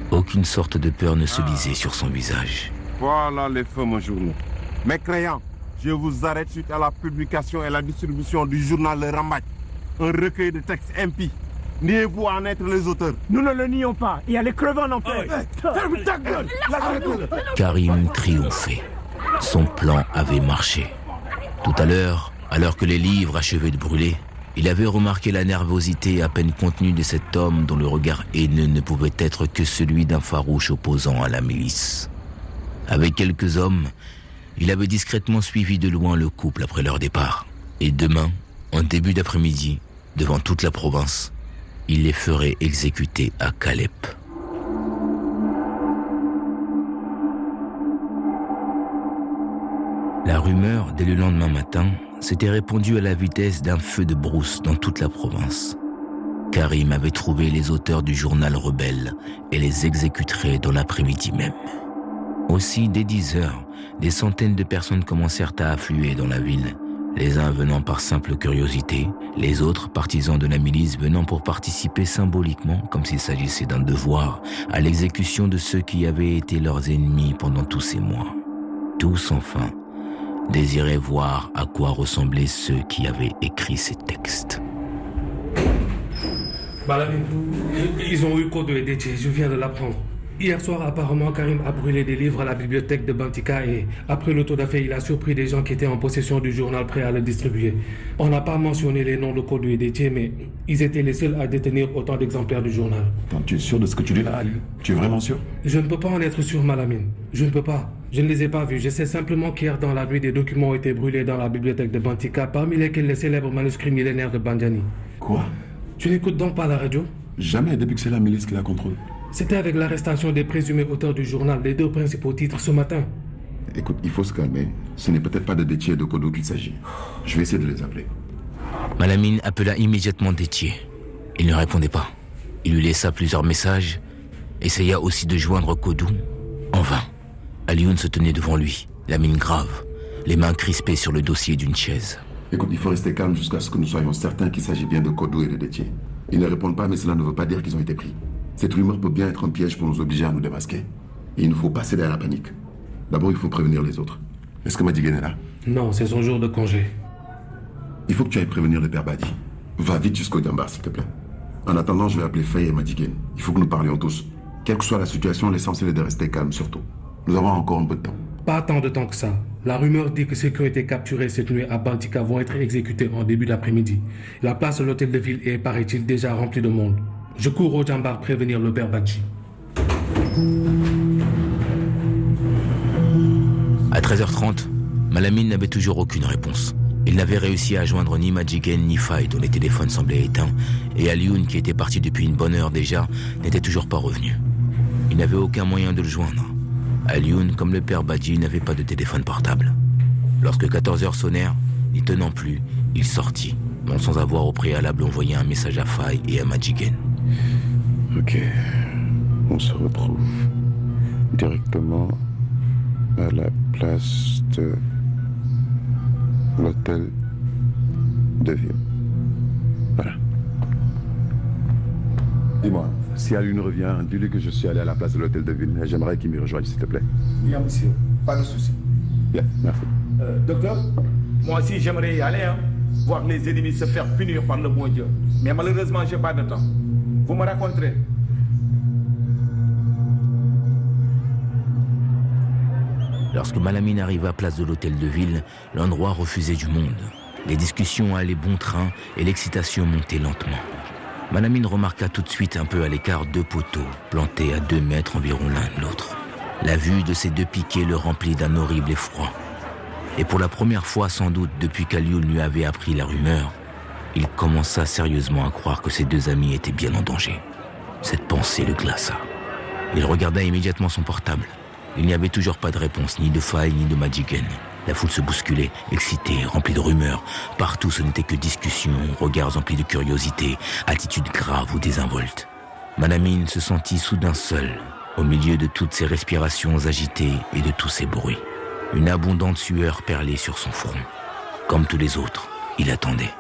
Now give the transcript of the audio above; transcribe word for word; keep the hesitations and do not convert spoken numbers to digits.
Aucune sorte de peur ne se lisait sur son visage. Voilà les fameux journaux. Mes créants, je vous arrête suite à la publication et la distribution du journal Le Rambaaj, un recueil de textes impies. Niez-vous en être les auteurs? Nous ne le nions pas. Il y a les crevants en enfer. Ferme ta gueule! Karim triomphait. Son plan avait marché. Tout à l'heure, alors que les livres achevaient de brûler, il avait remarqué la nervosité à peine contenue de cet homme dont le regard haineux ne pouvait être que celui d'un farouche opposant à la milice. Avec quelques hommes, il avait discrètement suivi de loin le couple après leur départ. Et demain, en début d'après-midi, devant toute la province, il les ferait exécuter à Calep. La rumeur, dès le lendemain matin, s'était répandue à la vitesse d'un feu de brousse dans toute la province. Karim avait trouvé les auteurs du journal rebelle et les exécuterait dans l'après-midi même. Aussi, dès dix heures, des centaines de personnes commencèrent à affluer dans la ville, les uns venant par simple curiosité, les autres partisans de la milice venant pour participer symboliquement, comme s'il s'agissait d'un devoir, à l'exécution de ceux qui avaient été leurs ennemis pendant tous ces mois. Tous, enfin, désiraient voir à quoi ressemblaient ceux qui avaient écrit ces textes. Malamine, ils ont eu code de D J, je viens de l'apprendre. Hier soir, apparemment, Karim a brûlé des livres à la bibliothèque de Bantika et après le tour d'affaires, il a surpris des gens qui étaient en possession du journal prêt à le distribuer. On n'a pas mentionné les noms de code de D J, mais ils étaient les seuls à détenir autant d'exemplaires du journal. Attends, tu es sûr de ce que tu dis là, Ali? Tu es vraiment sûr? Je ne peux pas en être sûr, Malamine. Je ne peux pas. Je ne les ai pas vus. Je sais simplement qu'hier dans la nuit, des documents ont été brûlés dans la bibliothèque de Bantika, parmi lesquels les célèbres manuscrits millénaires de Bandiani. Quoi? Tu n'écoutes donc pas la radio? Jamais, depuis que c'est la milice qui la contrôle. C'était avec l'arrestation des présumés auteurs du journal, les deux principaux titres ce matin. Écoute, il faut se calmer. Ce n'est peut-être pas de Détier et de Kodo qu'il s'agit. Je vais essayer de les appeler. Malamine appela immédiatement Détier. Il ne répondait pas. Il lui laissa plusieurs messages, essaya aussi de joindre Kodou. En vain. Alioune se tenait devant lui, la mine grave, les mains crispées sur le dossier d'une chaise. Écoute, il faut rester calme jusqu'à ce que nous soyons certains qu'il s'agit bien de Kodou et de Détier. Ils ne répondent pas, mais cela ne veut pas dire qu'ils ont été pris. Cette rumeur peut bien être un piège pour nous obliger à nous démasquer. Et il ne faut pas céder à la panique. D'abord, il faut prévenir les autres. Est-ce que Madigen est là? Non, c'est son jour de congé. Il faut que tu ailles prévenir le père Badi. Va vite jusqu'au Dambar, s'il te plaît. En attendant, je vais appeler Faye et Madigen. Il faut que nous parlions tous. Quelle que soit la situation, l'essentiel est de rester calme, surtout. Nous avons encore un peu de temps. Pas tant de temps que ça. La rumeur dit que ceux qui ont été capturés cette nuit à Bantika vont être exécutés en début d'après-midi. La place de l'hôtel de ville est, paraît-il, déjà remplie de monde. Je cours au Jambar prévenir le père Badji. À treize heures trente, Malamine n'avait toujours aucune réponse. Il n'avait réussi à joindre ni Madjigen ni Faye, dont les téléphones semblaient éteints, et Alioune, qui était parti depuis une bonne heure déjà, n'était toujours pas revenu. Il n'avait aucun moyen de le joindre. Alioune, comme le père Badji, n'avait pas de téléphone portable. Lorsque quatorze heures sonnèrent, n'y tenant plus, il sortit, non sans avoir au préalable envoyé un message à Faye et à Madjigen. Ok, on se retrouve directement à la place de l'hôtel de ville. Voilà. Dis-moi, si Alioune revient, dis-lui que je suis allé à la place de l'hôtel de ville. J'aimerais qu'il m'y rejoigne, s'il te plaît. Bien, monsieur. Pas de souci. Bien, merci. Euh, docteur, moi aussi j'aimerais y aller, hein, voir les ennemis se faire punir par le bon Dieu. Mais malheureusement, j'ai pas de temps. Vous me raconterez. Lorsque Malamine arriva à place de l'hôtel de ville, l'endroit refusait du monde. Les discussions allaient bon train et l'excitation montait lentement. Malamine remarqua tout de suite un peu à l'écart deux poteaux, plantés à deux mètres environ l'un de l'autre. La vue de ces deux piquets le remplit d'un horrible effroi. Et pour la première fois sans doute depuis qu'Alioune lui avait appris la rumeur, il commença sérieusement à croire que ses deux amis étaient bien en danger. Cette pensée le glaça. Il regarda immédiatement son portable. Il n'y avait toujours pas de réponse, ni de Faye, ni de Madjigen. La foule se bousculait, excitée, remplie de rumeurs. Partout, ce n'était que discussions, regards emplis de curiosité, attitudes graves ou désinvoltes. Malamine se sentit soudain seul, au milieu de toutes ces respirations agitées et de tous ces bruits. Une abondante sueur perlait sur son front. Comme tous les autres, il attendait.